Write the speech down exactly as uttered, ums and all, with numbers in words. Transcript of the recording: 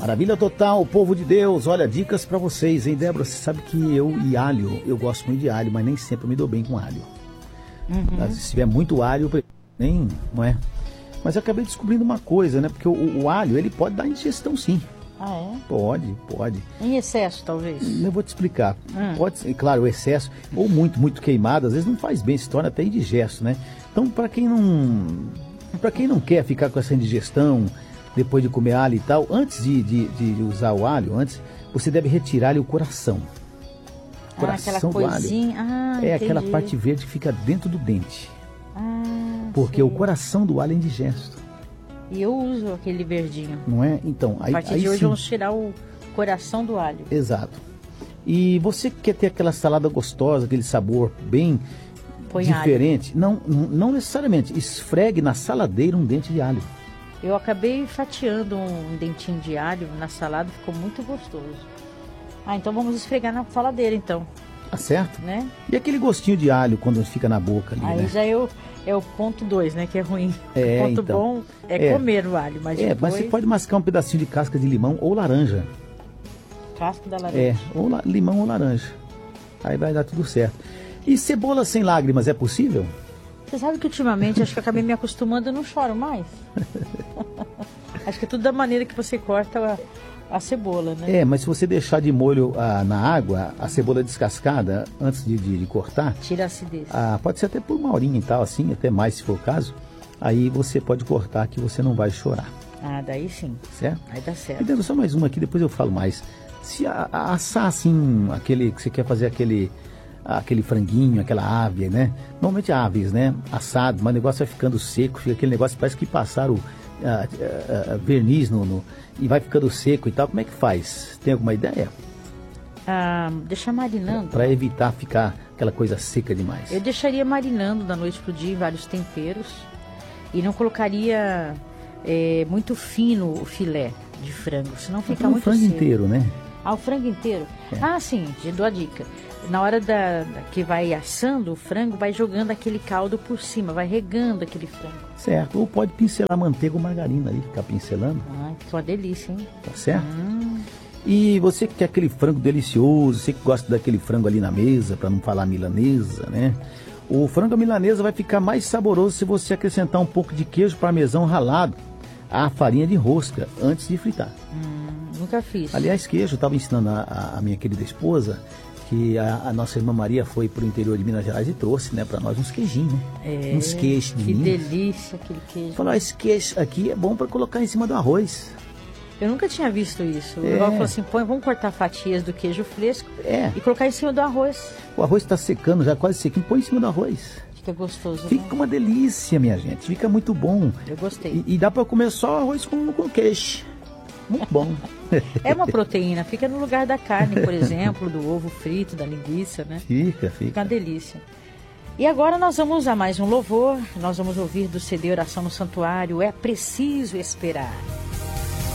Maravilha total, povo de Deus. Olha, dicas pra vocês, hein, Débora? Você sabe que eu e alho, eu gosto muito de alho, mas nem sempre eu me dou bem com alho. Uhum. Se tiver muito alho, nem, não é? Mas eu acabei descobrindo uma coisa, né? Porque o, o alho, ele pode dar indigestão, sim. Ah, é? Pode, pode. Em excesso, talvez? Eu vou te explicar. Hum. Pode ser, claro, o excesso, ou muito, muito queimado, às vezes não faz bem, se torna até indigesto, né? Então, para quem não, para quem não quer ficar com essa indigestão depois de comer alho e tal, antes de, de, de usar o alho, antes, você deve retirar-lhe o coração. O coração ah, aquela do coisinha. alho. Ah, é entendi. aquela parte verde que fica dentro do dente. Ah, porque sei. o coração do alho é indigesto. E eu uso aquele verdinho. Não é? Então, aí, a partir aí de hoje sim. vamos tirar o coração do alho. Exato. E você quer ter aquela salada gostosa, aquele sabor bem Põe diferente? alho. Não, não necessariamente. Esfregue na saladeira um dente de alho. Eu acabei fatiando um dentinho de alho na salada, ficou muito gostoso. Ah, então vamos esfregar na saladeira, então. Tá certo? Né? E aquele gostinho de alho quando fica na boca ali, Aí né? já é o, é o ponto dois, né? Que é ruim. É, o ponto então. bom é, É. comer o alho, mas É, depois... mas você pode mascar um pedacinho de casca de limão ou laranja. Casca da laranja. É, ou la- limão ou laranja. Aí vai dar tudo certo. E cebola sem lágrimas, é possível? Você sabe que ultimamente, acho que eu acabei me acostumando, eu não choro mais. Acho que é tudo da maneira que você corta a, a cebola, né? É, mas se você deixar de molho ah, na água, a cebola descascada, antes de, de, de cortar, Tira a acidez. ah, pode ser até por uma horinha e tal, assim, até mais se for o caso, aí você pode cortar que você não vai chorar, Ah, daí sim. certo? Aí dá E certo. dando só mais uma aqui, depois eu falo mais. Se a, a- assar assim, aquele que você quer fazer aquele, aquele franguinho, aquela ave, né? Normalmente aves, né? Assado, mas o negócio vai ficando seco, fica aquele negócio, parece que passaram ah, ah, ah, verniz no, no- e vai ficando seco e tal. Como é que faz? Tem alguma ideia? Ah, deixar marinando. Para evitar ficar aquela coisa seca demais. Eu deixaria marinando da noite pro dia em vários temperos. E não colocaria é, muito fino o filé de frango, senão fica o muito frango seco. inteiro, né? Ah, o frango inteiro? É. Ah, sim, te dou a dica. Na hora da, da- que vai assando o frango, vai jogando aquele caldo por cima, vai regando aquele frango. Certo. Ou pode pincelar manteiga ou margarina ali, ficar pincelando, Ah, fica uma delícia, hein? tá certo? Hum, E você que quer aquele frango delicioso, você que gosta daquele frango ali na mesa, para não falar milanesa, né? O frango à milanesa vai ficar mais saboroso se você acrescentar um pouco de queijo parmesão ralado à farinha de rosca antes de fritar. hum, nunca fiz. Aliás, queijo, eu estava ensinando a, a- a minha querida esposa que a, a nossa irmã Maria foi para o interior de Minas Gerais e trouxe, né, para nós uns queijinhos, né? É, Uns queijos de Que Minas. delícia aquele queijo. Falou, esse queijo aqui é bom para colocar em cima do arroz. Eu nunca tinha visto isso. É. O Val falou assim, põe, vamos cortar fatias do queijo fresco É, e colocar em cima do arroz. o arroz está secando, já quase sequinho, põe em cima do arroz. Fica gostoso, Fica né? uma delícia, minha gente. Fica muito bom. Eu gostei. E, e dá para comer só arroz com, com queijo. Muito bom. É uma proteína, fica no lugar da carne, por exemplo, do ovo frito, da linguiça, né? Fica, Fica fica. uma delícia. E agora nós vamos a mais um louvor. Nós vamos ouvir do C D Oração no Santuário. É preciso esperar.